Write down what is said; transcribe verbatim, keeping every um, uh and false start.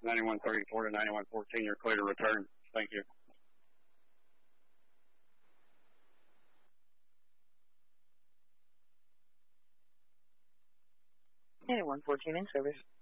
ninety-one thirty-four to ninety-one fourteen, you're clear to return. Thank you. ninety-one fourteen in service.